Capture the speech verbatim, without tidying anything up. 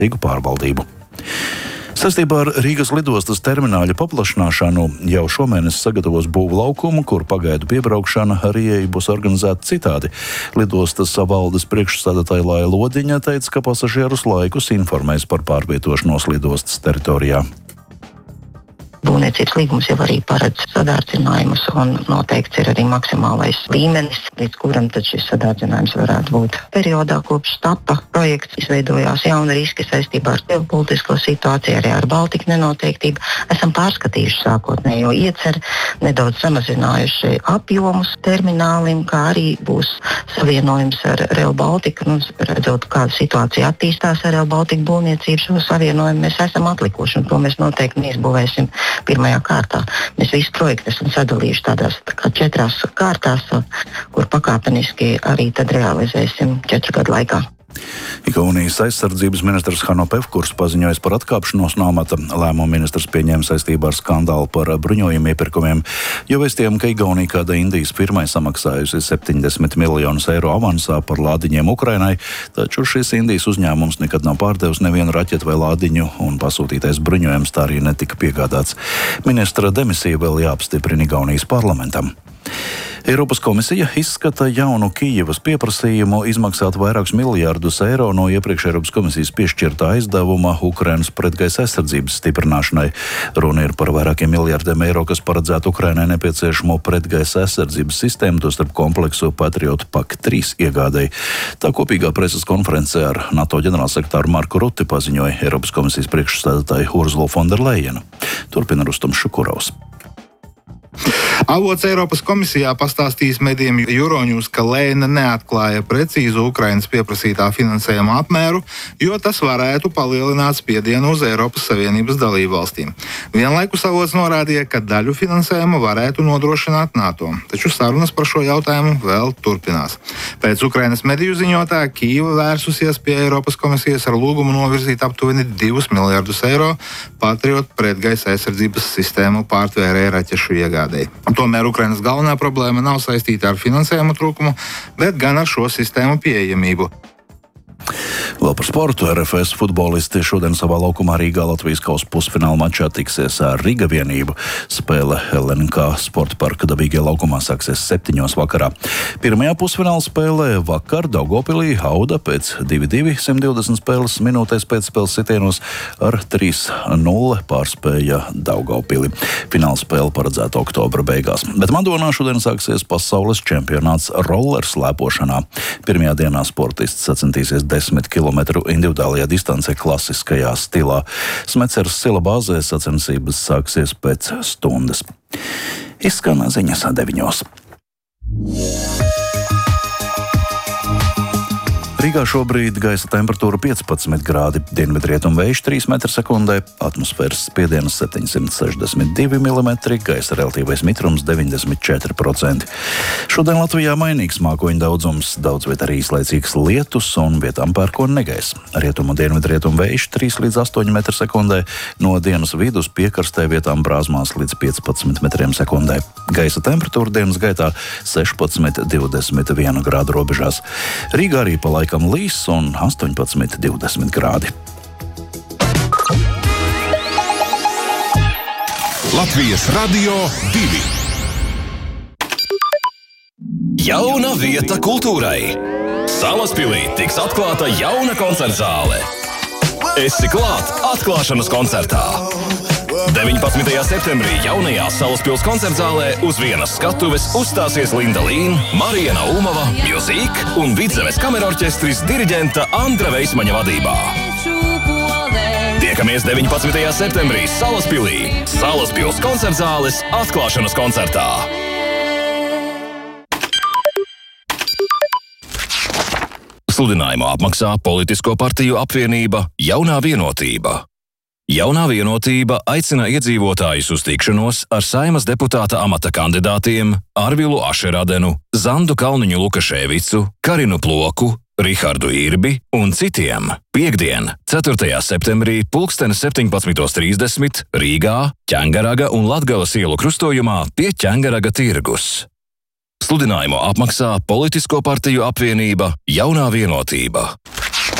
Rīgu pārvaldību. Saistībā ar Rīgas lidostas termināļa paplašināšanu jau šomēnes sagatavos būvu laukumu, kur pagaidu piebraukšana ar ieeju būs organizēta citādi. Lidostas valdes priekšsēdētāja Laja Lodiņa teica, ka pasažierus laikus informēs par pārvietošanos lidostas teritorijā. Būvniecības līgums jau arī paredz sadārdzinājumus, un noteikts ir arī maksimālais līmenis, līdz kuram tad šis sadārdzinājums varētu būt. Periodā kopš tapa projekts izveidojās jauni riski saistībā ar ģeopolitisko situāciju, arī ar Baltiku nenoteiktību. Esam pārskatījuši sākotnējo ieceri, nedaudz samazinājuši apjomus terminālim, kā arī būs savienojums ar Rail Baltica. Nu, redzot, kāda situācija attīstās ar Rail Baltica būvniecību, šo savienojumu mēs esam atlikuši, un to mēs noteikti neizbūvēsim pirmajā kārtā. Mēs visu projektu esam sadalījuši tādās tā kā četrās kārtās, kur pakāpeniski arī tad realizēsim četru gadu laikā. Igaunijas aizsardzības ministrs Hanno Pevkurs paziņoja par atkāpšanos no amata. Lēmumu ministrs pieņēma saistībā ar skandālu par bruņojumu iepirkumiem, jo vēstījām, ka Igaunija kāda Indijas firmai samaksājusi septiņdesmit miljonus eiro avansā par lādiņiem Ukrainai, taču šis Indijas uzņēmums nekad nav pārdevis nevienu raķetu vai lādiņu, un pasūtītais bruņojums tā arī netika piegādāts. Ministra demisija vēl jāapstiprina Igaunijas parlamentam. Eiropas komisija izskata jaunu Kijevas pieprasījumu izmaksāt vairākus miljārdus eiro no iepriekš Eiropas komisijas piešķirtā aizdevuma Ukrainas pretgaisa aizsardzības stiprināšanai. Runa ir par vairākiem miljārdiem eiro, kas paredzētu Ukrainai nepieciešamo pretgaisa aizsardzības sistēmu, tostarp kompleksu Patriot Pak trīs iegādēji. Tā kopīgā preses konferencē ar NATO ģenerālsekretāru Marku Rutti paziņoja Eiropas komisijas priekšsēdētāja Ursula von der Leyena. Turpina Rustums Šukurovs. Avots Eiropas komisijā pastāstījis medijiem Euronews, ka Leyena neatklāja precīzu Ukrainas pieprasītā finansējuma apmēru, jo tas varētu palielināt spiedienu uz Eiropas Savienības dalībvalstīm. Vienlaikus avots norādīja, ka daļu finansējuma varētu nodrošināt NATO, taču sarunas par šo jautājumu vēl turpinās. Pēc Ukrainas mediju ziņotā Kijeva vērsusies pie Eiropas komisijas ar lūgumu novirzīt aptuveni divus miljardus eiro Patriot pretgaisa aizsardzības sistēmu pārtvērēja raķešu iegādēji. Tomēr Ukrainas galvenā problēma nav saistīta ar finansējuma trūkumu, bet gan ar šo sistēmu pieejamību. Vēl par sportu. R F S futbolisti šodien savā laukumā Rīgā Latvijas kausa pusfināla mačā tiksies ar Riga vienību. Spēle L N K sporta parka dabīgajā laukumā sāksies septiņos vakarā. Pirmajā pusfināla spēlē vakar Daugavpilī Auda pēc divi divi simt divdesmit spēles minūtēs pēc spēles sitienos ar trīs nulle pārspēja Daugavpili. Fināla spēle paredzēta oktobra beigās. Bet Madonā šodien sāksies pasaules čempionāts roller slēpošanā. Pirmajā dienā sportists sacensties desmit kilometru individuālajā distancē klasiskajā stilā. Smeceres Sila bāzē sacensības sāksies pēc stundas. Izskan ziņas deviņos. Rīgā šobrīd gaisa temperatūra piecpadsmit grādi, dienvidrietumu vējš trīs metri sekundē, atmosfēras spiediens septiņsimt sešdesmit divi milimetri, gaisa relatīvais mitrums deviņdesmit četri procenti. Šodien Latvijā mainīgs mākoņu daudzums, daudz viet arī īslaicīgs lietus un vietām pērkona negaiss. Rietumu un dienvidrietumu vējš trīs līdz astoņi metri sekundē, no dienas vidus piekarstē vietām brāzmās līdz piecpadsmit metriem sekundē. Gaisa temperatūra dienas gaitā sešpadsmit līdz divdesmit viena grādu robežās. Rīgā arī pa laikam līs un astoņpadsmit līdz divdesmit grādi. Latvijas Radio divi. Jauna vieta kultūrai. Salaspilī tiks atklāta jauna koncertzāle. Esi klāt atklāšanas koncertā. deviņpadsmitajā septembrī jaunajā Salaspils koncertzālē uz vienas skatuves uzstāsies Linda Līna, Mariena Ulmova, Music un Vidzemes kamerorķestris diriģenta Andra Veismaņa vadībā. Tiekamies deviņpadsmitajā septembrī Salaspilī, Salaspils koncertzāles atklāšanas koncertā. Sludinājumu apmaksā Politisko partiju apvienība Jaunā vienotība. Jaunā vienotība aicina iedzīvotājus uz tikšanos ar Saeimas deputāta amata kandidātiem Arvilu Ašeradenu, Zandu Kalniņu Lukaševicu, Karinu Ploku, Rihardu Irbi un citiem piektdien, ceturtajā septembrī pulksteni septiņpadsmit trīsdesmit Rīgā, Ķengaraga un Latgales ielu krustojumā pie Ķengaraga tirgus. Sludinājumu apmaksā Politisko partiju apvienība Jaunā vienotība.